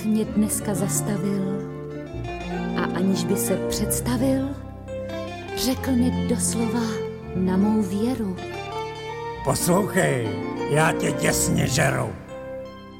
mě dneska zastavil a aniž by se představil, řekl mi doslova na mou věru. Poslouchej, já tě těsně žeru.